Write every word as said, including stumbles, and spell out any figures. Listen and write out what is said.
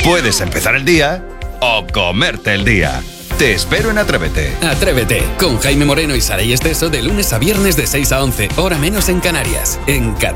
Puedes empezar el día o comerte el día. Te espero en Atrévete. Atrévete, con Jaime Moreno y Saray Esteso de lunes a viernes de seis a once, hora menos en Canarias, en Qatar.